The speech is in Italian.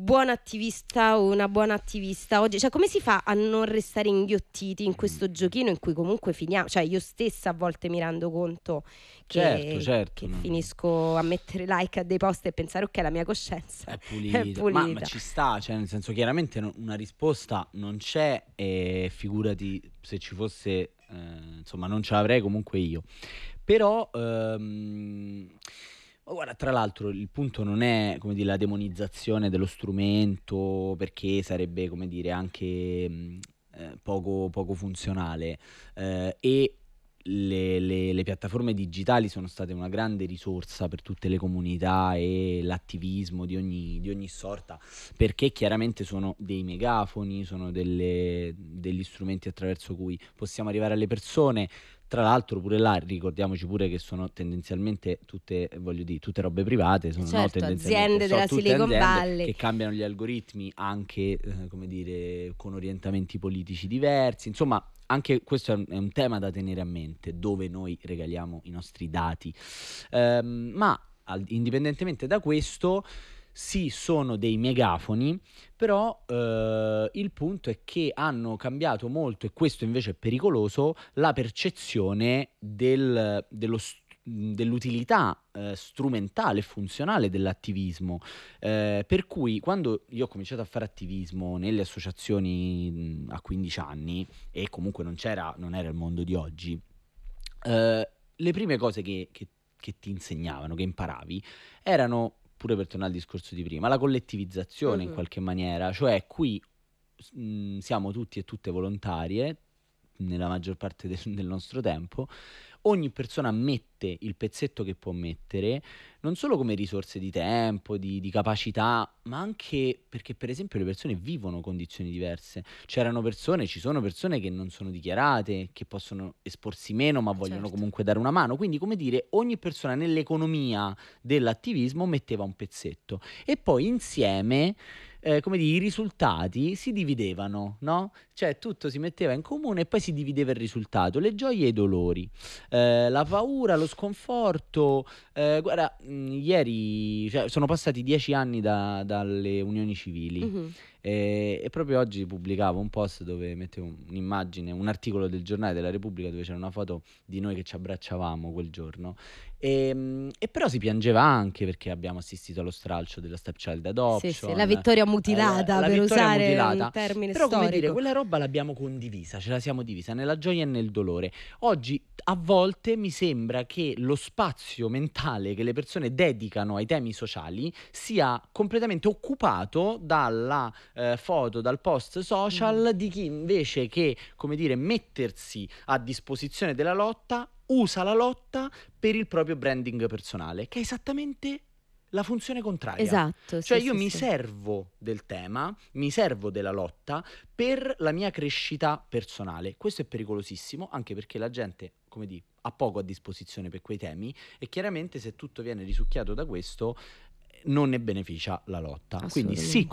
buon attivista o una buona attivista oggi, cioè come si fa a non restare inghiottiti in questo giochino in cui comunque finiamo, cioè io stessa a volte mi rendo conto Certo, che no. finisco a mettere like a dei post e pensare ok, la mia coscienza È è pulita, ma pulita. ci sta, cioè nel senso chiaramente una risposta non c'è e figurati se ci fosse, insomma non ce l'avrei comunque io. Però, ma guarda, tra l'altro il punto non è, come dire, la demonizzazione dello strumento perché sarebbe, come dire, anche poco funzionale. E le piattaforme digitali sono state una grande risorsa per tutte le comunità e l'attivismo di ogni sorta, perché chiaramente sono dei megafoni, sono degli strumenti attraverso cui possiamo arrivare alle persone. Tra l'altro pure là ricordiamoci pure che sono tendenzialmente tutte, voglio dire, tutte robe private, sono no, Certo, tendenzialmente, aziende sono della tutte Silicon aziende Valley. che cambiano gli algoritmi anche, come dire, con orientamenti politici diversi. Insomma, anche questo è un tema da tenere a mente, dove noi regaliamo i nostri dati. Ma indipendentemente da questo, sì, sono dei megafoni, però il punto è che hanno cambiato molto, e questo invece è pericoloso, la percezione dell'utilità strumentale e funzionale dell'attivismo. Per cui quando io ho cominciato a fare attivismo nelle associazioni a 15 anni, e comunque non era il mondo di oggi, le prime cose che ti insegnavano, che imparavi, erano, pure per tornare al discorso di prima, la collettivizzazione in Mhm. qualche maniera, cioè qui siamo tutti e tutte volontarie nella maggior parte del nostro tempo, ogni persona mette il pezzetto che può mettere, non solo come risorse di tempo, di capacità, ma anche perché per esempio le persone vivono condizioni diverse. Ci sono persone che non sono dichiarate, che possono esporsi meno ma vogliono Certo. comunque dare una mano, quindi come dire, ogni persona nell'economia dell'attivismo metteva un pezzetto e poi insieme, come dire, i risultati si dividevano, no? Cioè tutto si metteva in comune e poi si divideva il risultato, le gioie e i dolori, la paura, lo sconforto. Guarda, ieri, cioè, sono passati 10 anni dalle unioni civili. Mhm. E proprio oggi pubblicavo un post dove mettevo un'immagine, un articolo del giornale della Repubblica dove c'era una foto di noi che ci abbracciavamo quel giorno. E però si piangeva anche perché abbiamo assistito allo stralcio della stepchild Sì, sì, la adoption, vittoria mutilata, la per vittoria usare un mutilata. termine Però, come dire, storico. quella roba l'abbiamo condivisa, ce la siamo divisa nella gioia e nel dolore. Oggi a volte mi sembra che lo spazio mentale che le persone dedicano ai temi sociali sia completamente occupato dalla foto, dal post social di chi invece che, come dire, mettersi a disposizione della lotta, usa la lotta per il proprio branding personale, che è esattamente la funzione contraria. Esatto, Cioè sì, io sì, mi sì. servo del tema, mi servo della lotta per la mia crescita personale. Questo è pericolosissimo, anche perché la gente, come dire, ha poco a disposizione per quei temi e chiaramente se tutto viene risucchiato da questo non ne beneficia la lotta. Quindi sì, Assolutamente.